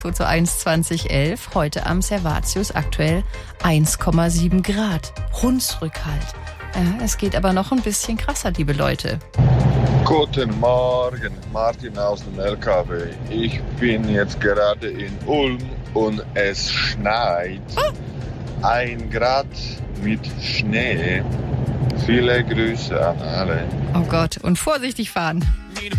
Foto 1/2011, heute am Servatius aktuell 1,7 Grad. Hunsrückhalt. Es geht aber noch ein bisschen krasser, liebe Leute. Guten Morgen, Martin aus dem LKW. Ich bin jetzt gerade in Ulm und es schneit. 1 Grad mit Schnee. Viele Grüße an alle. Oh Gott, und vorsichtig fahren.